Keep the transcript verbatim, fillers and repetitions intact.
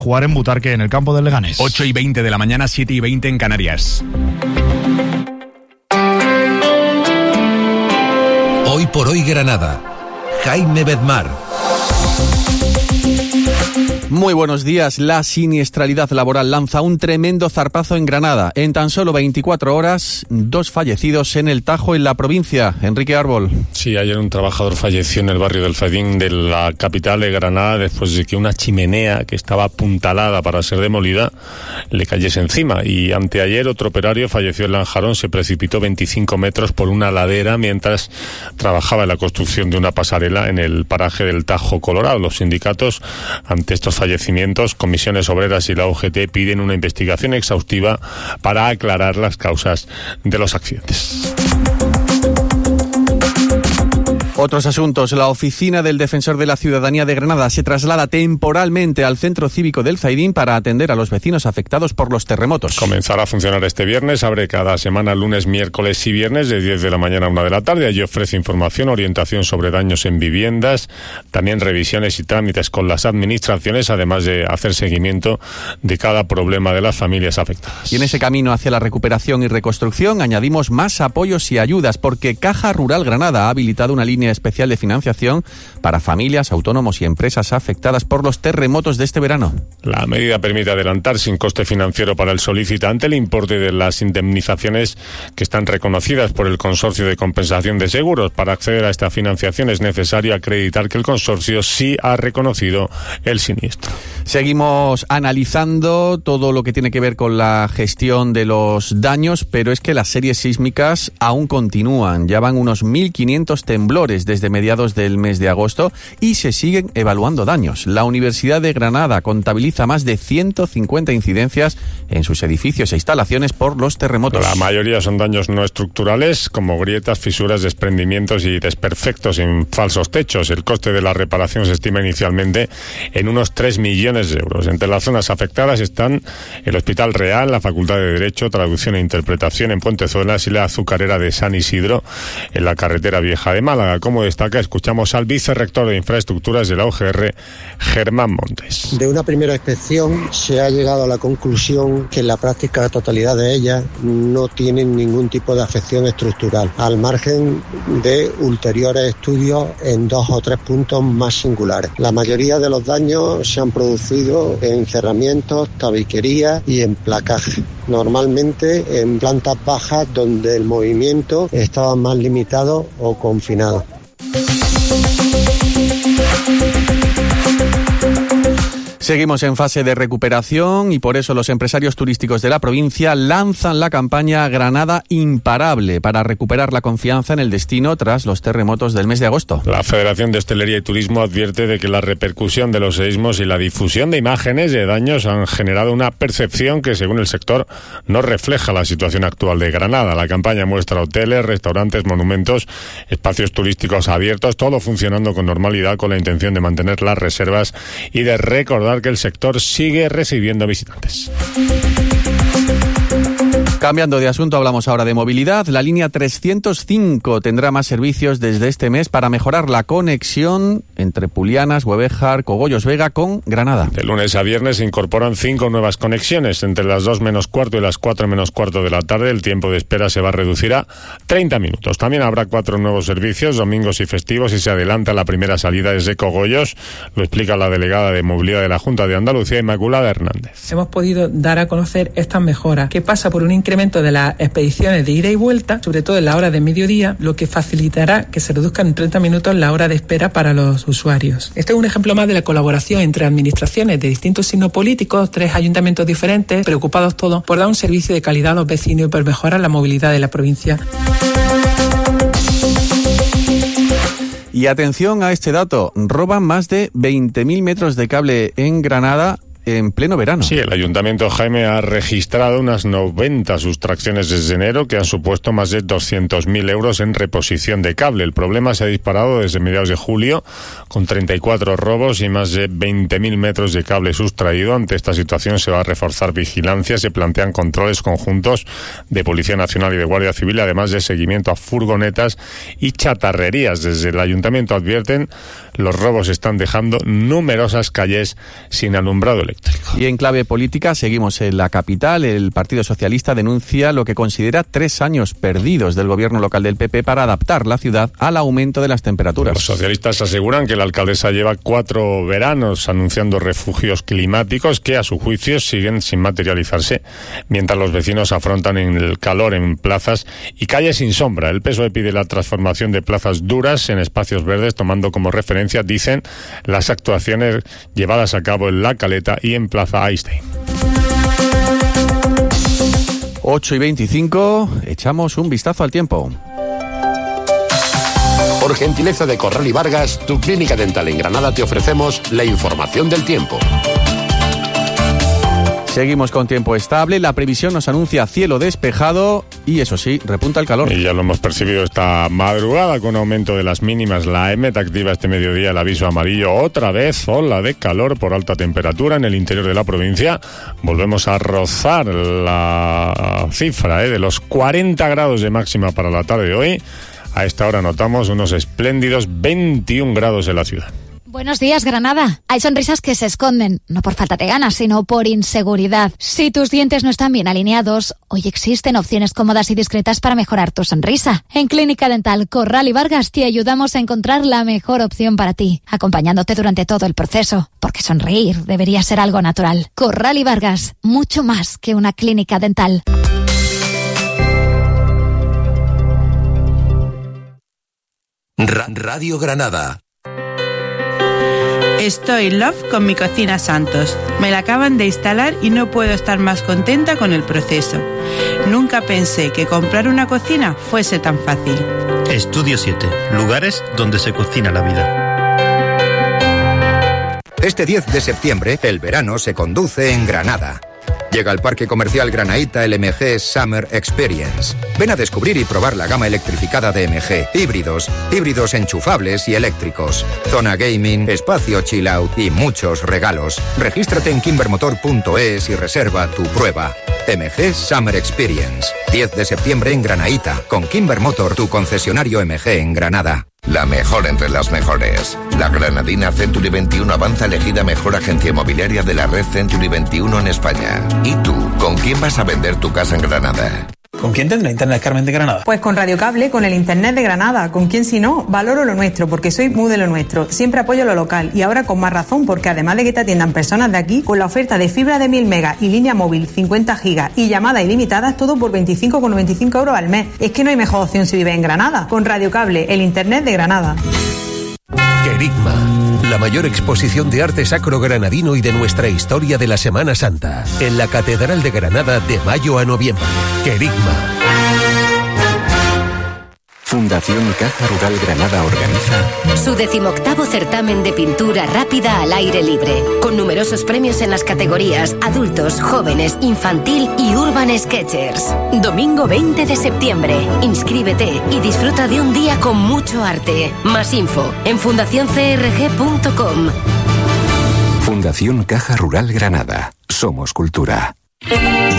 jugar en Butarque, en el campo del Leganés. ocho y veinte de la mañana, siete y veinte en Canarias. Hoy por hoy Granada. Jaime Bedmar. Muy buenos días. La siniestralidad laboral lanza un tremendo zarpazo en Granada. En tan solo veinticuatro horas, dos fallecidos en el Tajo, en la provincia. Enrique Árbol. Sí, ayer un trabajador falleció en el barrio del Fedín de la capital de Granada después de que una chimenea que estaba apuntalada para ser demolida le cayese encima. Y anteayer otro operario falleció en Lanjarón, se precipitó veinticinco metros por una ladera mientras trabajaba en la construcción de una pasarela en el paraje del Tajo Colorado. Los sindicatos, ante estos fallecimientos, Comisiones Obreras y la U G T piden una investigación exhaustiva para aclarar las causas de los accidentes. Otros asuntos. La oficina del Defensor de la Ciudadanía de Granada se traslada temporalmente al Centro Cívico del Zaidín para atender a los vecinos afectados por los terremotos. Comenzará a funcionar este viernes, abre cada semana lunes, miércoles y viernes de diez de la mañana a una de la tarde. Allí ofrece información, orientación sobre daños en viviendas, también revisiones y trámites con las administraciones, además de hacer seguimiento de cada problema de las familias afectadas. Y en ese camino hacia la recuperación y reconstrucción añadimos más apoyos y ayudas, porque Caja Rural Granada ha habilitado una línea especial de financiación para familias, autónomos y empresas afectadas por los terremotos de este verano. La medida permite adelantar sin coste financiero para el solicitante el importe de las indemnizaciones que están reconocidas por el Consorcio de Compensación de Seguros. Para acceder a esta financiación es necesario acreditar que el consorcio sí ha reconocido el siniestro. Seguimos analizando todo lo que tiene que ver con la gestión de los daños, pero es que las series sísmicas aún continúan. Ya van unos mil quinientos temblores desde mediados del mes de agosto y se siguen evaluando daños. La Universidad de Granada contabiliza más de ciento cincuenta incidencias en sus edificios e instalaciones por los terremotos. La mayoría son daños no estructurales, como grietas, fisuras, desprendimientos y desperfectos en falsos techos. El coste de la reparación se estima inicialmente en unos tres millones de euros. Entre las zonas afectadas están el Hospital Real, la Facultad de Derecho, Traducción e Interpretación en Puentezuelas y la Azucarera de San Isidro en la carretera vieja de Málaga. Como destaca, escuchamos al vicerrector de Infraestructuras de la U G R, Germán Montes. De una primera inspección se ha llegado a la conclusión que en la práctica totalidad de ellas no tienen ningún tipo de afección estructural, al margen de ulteriores estudios en dos o tres puntos más singulares. La mayoría de los daños se han producido en cerramientos, tabiquería y en placaje, normalmente en plantas bajas donde el movimiento estaba más limitado o confinado. Seguimos en fase de recuperación y por eso los empresarios turísticos de la provincia lanzan la campaña Granada Imparable para recuperar la confianza en el destino tras los terremotos del mes de agosto. La Federación de Hostelería y Turismo advierte de que la repercusión de los seísmos y la difusión de imágenes de daños han generado una percepción que, según el sector, no refleja la situación actual de Granada. La campaña muestra hoteles, restaurantes, monumentos, espacios turísticos abiertos, todo funcionando con normalidad con la intención de mantener las reservas y de recordar que el sector sigue recibiendo visitantes. Cambiando de asunto, hablamos ahora de movilidad. La línea trescientos cinco tendrá más servicios desde este mes para mejorar la conexión entre Pulianas, Huevejar, Cogollos Vega con Granada. De lunes a viernes se incorporan cinco nuevas conexiones. Entre las dos menos cuarto y las cuatro menos cuarto de la tarde, el tiempo de espera se va a reducir a treinta minutos. También habrá cuatro nuevos servicios, domingos y festivos, y se adelanta la primera salida desde Cogollos. Lo explica la delegada de Movilidad de la Junta de Andalucía, Inmaculada Hernández. Hemos podido dar a conocer estas mejoras, que pasa por un incremento de las expediciones de ida y vuelta, sobre todo en la hora de mediodía, lo que facilitará que se reduzcan en treinta minutos la hora de espera para los usuarios. Este es un ejemplo más de la colaboración entre administraciones de distintos signos políticos, tres ayuntamientos diferentes, preocupados todos por dar un servicio de calidad a los vecinos y por mejorar la movilidad de la provincia. Y atención a este dato, roban más de veinte mil metros de cable en Granada en pleno verano. Sí, el Ayuntamiento, Jaime, ha registrado unas noventa sustracciones desde enero que han supuesto más de doscientos mil euros en reposición de cable. El problema se ha disparado desde mediados de julio con treinta y cuatro robos y más de veinte mil metros de cable sustraído. Ante esta situación se va a reforzar vigilancia, se plantean controles conjuntos de Policía Nacional y de Guardia Civil, además de seguimiento a furgonetas y chatarrerías. Desde el Ayuntamiento advierten, los robos están dejando numerosas calles sin alumbrado eléctrico. eléctrico. Y en clave política, seguimos en la capital. El Partido Socialista denuncia lo que considera tres años perdidos del gobierno local del P P para adaptar la ciudad al aumento de las temperaturas. Los socialistas aseguran que la alcaldesa lleva cuatro veranos anunciando refugios climáticos que, a su juicio, siguen sin materializarse, mientras los vecinos afrontan el calor en plazas y calles sin sombra. El P S O E pide la transformación de plazas duras en espacios verdes, tomando como referencia, dicen, las actuaciones llevadas a cabo en La Caleta y en Plaza Einstein. ocho y veinticinco, echamos un vistazo al tiempo. Por gentileza de Corral y Vargas, tu clínica dental en Granada, te ofrecemos la información del tiempo. Seguimos con tiempo estable, la previsión nos anuncia cielo despejado y, eso sí, repunta el calor. Y ya lo hemos percibido esta madrugada con aumento de las mínimas. La EMET activa este mediodía el aviso amarillo. Otra vez ola de calor por alta temperatura en el interior de la provincia. Volvemos a rozar la cifra ¿eh? de los cuarenta grados de máxima para la tarde de hoy. A esta hora notamos unos espléndidos veintiún grados en la ciudad. Buenos días, Granada. Hay sonrisas que se esconden, no por falta de ganas, sino por inseguridad. Si tus dientes no están bien alineados, hoy existen opciones cómodas y discretas para mejorar tu sonrisa. En Clínica Dental Corral y Vargas te ayudamos a encontrar la mejor opción para ti, acompañándote durante todo el proceso, porque sonreír debería ser algo natural. Corral y Vargas, mucho más que una clínica dental. Radio Granada. Estoy love con mi cocina Santos. Me la acaban de instalar y no puedo estar más contenta con el proceso. Nunca pensé que comprar una cocina fuese tan fácil. Estudio siete. Lugares donde se cocina la vida. Este diez de septiembre, el verano se conduce en Granada. Llega al Parque Comercial Granaíta el M G Summer Experience. Ven a descubrir y probar la gama electrificada de M G. Híbridos, híbridos enchufables y eléctricos. Zona gaming, espacio chill out y muchos regalos. Regístrate en kimbermotor punto es y reserva tu prueba. M G Summer Experience. diez de septiembre en Granaíta, con Kimber Motor, tu concesionario M G en Granada. La mejor entre las mejores. La granadina Century veintiuno avanza elegida mejor agencia inmobiliaria de la red Century veintiuno en España. ¿Y tú, con quién vas a vender tu casa en Granada? ¿Con quién tendrá Internet Carmen de Granada? Pues con Radio Cable, con el Internet de Granada. ¿Con quién si no? Valoro lo nuestro, porque soy muy de lo nuestro. Siempre apoyo lo local y ahora con más razón, porque además de que te atiendan personas de aquí, con la oferta de fibra de mil megas y línea móvil cincuenta gigas y llamadas ilimitadas, todo por veinticinco con noventa y cinco euros al mes. Es que no hay mejor opción si vives en Granada. Con Radio Cable, el Internet de Granada. Querigma, la mayor exposición de arte sacro granadino y de nuestra historia de la Semana Santa, en la Catedral de Granada de mayo a noviembre. Querigma. Fundación Caja Rural Granada organiza su decimoctavo certamen de pintura rápida al aire libre, con numerosos premios en las categorías adultos, jóvenes, infantil y urban sketchers. Domingo veinte de septiembre. Inscríbete y disfruta de un día con mucho arte. Más info en fundación c r g punto com. Fundación Caja Rural Granada. Somos cultura.